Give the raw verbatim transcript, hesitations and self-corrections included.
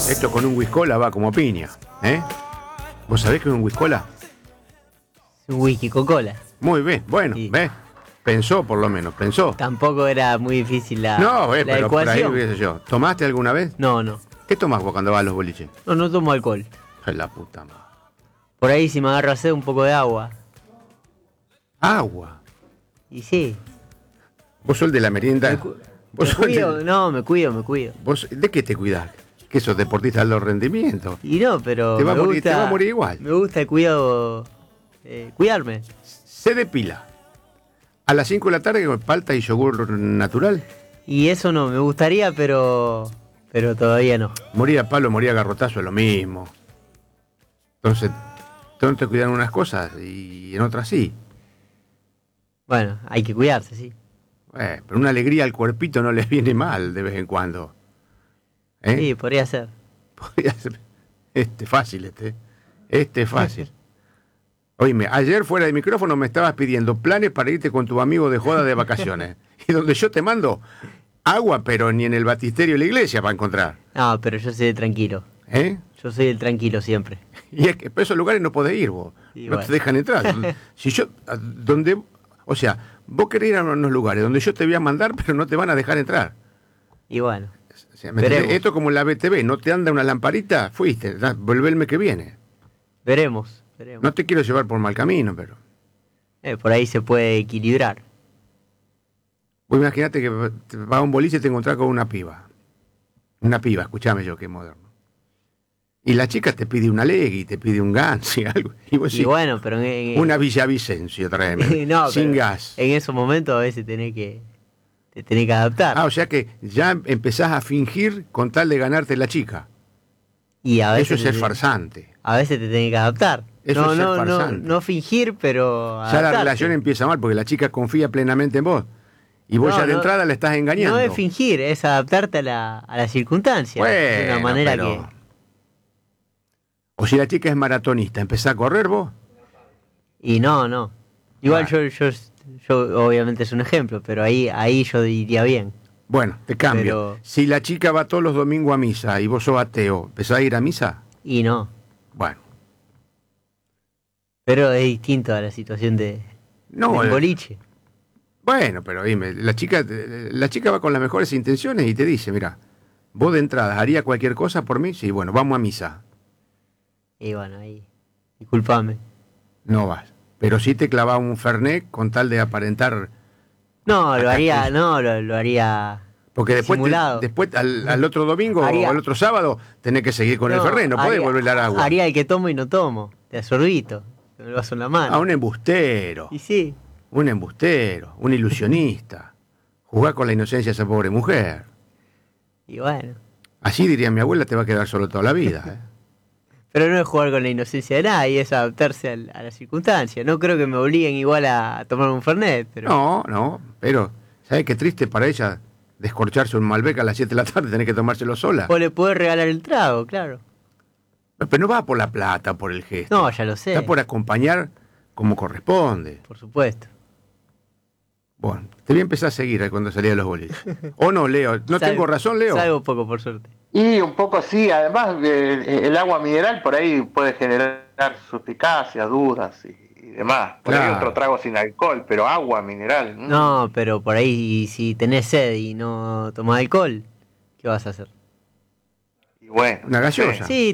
Esto con un whiskola va como piña, ¿eh? ¿Vos sabés que es un whiskola? Un whisky con cola. Muy bien, bueno, Sí. ¿ves? Pensó por lo menos, pensó. Tampoco era muy difícil la, No, eh, la pero por ahí, ecuación. qué sé yo. ¿Tomaste alguna vez? No, no. ¿Qué tomás vos cuando vas a los boliches? No, no tomo alcohol. Ay, la puta madre. Por ahí si me agarro sed un poco de agua. Agua. Y sí. ¿Vos sos el de la merienda? Me, cu- ¿Vos me sos el cuido, de- no, me cuido, me cuido. ¿Vos de qué te cuidás? ¿Que sos deportista de alto rendimiento? Y no, pero Te va a me morir- gusta, te va a morir igual. Me gusta el cuidado, eh, cuidarme. Se depila. A las cinco de la tarde con palta y yogur natural. Y eso no, me gustaría, pero pero todavía no. Morir a palo, morir a garrotazo es lo mismo. Entonces, tengo que cuidar en unas cosas y en otras sí. Bueno, hay que cuidarse, sí. Eh, pero una alegría al cuerpito no les viene mal de vez en cuando. ¿Eh? Sí, podría ser. Podría ser. Este fácil, este. Este es fácil. Oíme, ayer fuera de micrófono me estabas pidiendo planes para irte con tu amigo de joda de vacaciones. Y donde yo te mando agua, pero ni en el batisterio de la iglesia va a encontrar. No, pero yo soy el tranquilo. ¿Eh? Yo soy el tranquilo siempre. Y es que por esos lugares no podés ir vos. Y no bueno. te dejan entrar. Si yo, a- donde, o sea, vos querés ir a unos lugares donde yo te voy a mandar, pero no te van a dejar entrar. Y bueno, O sea, ¿me entendés? Veremos. Esto como en la B T V, no te anda una lamparita, fuiste, da- volvé el mes que viene. veremos, veremos. No te quiero llevar por mal camino, pero... Eh, por ahí se puede equilibrar. Vos imaginate que te vas a un boliche y te encontrás con una piba. Una piba, escuchame yo, que moderno. Y la chica te pide una Legui, te pide un Gansi, algo. Y vos Y decís, bueno, pero en, en- una Villavicencio, tráeme. no, sin pero gas. En esos momentos a veces tenés que te tenés que adaptar. Ah, o sea que ya empezás a fingir con tal de ganarte la chica. y a veces Eso es ser te- farsante. A veces te tenés que adaptar. Eso no, es ser no, no, farsante. no fingir, pero Ya la adaptarte. relación empieza mal porque la chica confía plenamente en vos. Y vos No, ya de no, entrada la estás engañando. No es fingir, es adaptarte a la, a la circunstancia. de una Bueno, manera pero- que. O si la chica es maratonista, ¿empezás a correr vos? Y no, no. Igual Bueno. yo, yo, yo, obviamente es un ejemplo, pero ahí, ahí yo diría bien. Bueno, te cambio. Pero- Si la chica va todos los domingos a misa y vos sos ateo, ¿empezás a ir a misa? Y no. Bueno. Pero es distinto a la situación de, No, del eh, boliche. Bueno, pero dime, la chica, la chica va con las mejores intenciones y te dice, mira, vos de entrada haría cualquier cosa por mí, sí, bueno, vamos a misa. Y bueno, ahí. Disculpame. No vas. Pero sí te clavaba un fernet con tal de aparentar. No, lo Acá haría, estoy. no, lo, lo haría. Porque después, te- simulado. después al, al otro domingo Haría- o al otro sábado tenés que seguir con el No, fernet, no podés haría- volver al agua. Haría el que tomo y no tomo. De sorbito. Con el vaso en la mano. Ah, un embustero. Y sí. Un embustero, un ilusionista. Jugar con la inocencia de esa pobre mujer. Y bueno. Así diría mi abuela, te va a quedar solo toda la vida. ¿eh? Pero no es jugar con la inocencia de nadie, es adaptarse al- a, la circunstancia. No creo que me obliguen igual a tomar un Fernet, pero. No, no, pero ¿sabes qué triste para ella descorcharse un Malbec a las siete de la tarde, tener que tomárselo sola? O le podés regalar el trago, claro. Pero no va por la plata, por el gesto. No, ya lo sé. Está por acompañar como corresponde. Por supuesto. Bueno, te voy a empezar a seguir ahí cuando salí de los boliches. ¿O no, Leo? ¿No Salgo- tengo razón, Leo? Salgo poco, por suerte. Y un poco sí, además eh, el agua mineral por ahí puede generar suspicacias, dudas y, y demás. Por ahí Claro. otro trago sin alcohol, pero agua mineral. mm. No, pero por ahí si tenés sed y no tomás alcohol, ¿qué vas a hacer? Y bueno, Una gaseosa. sí. Sí,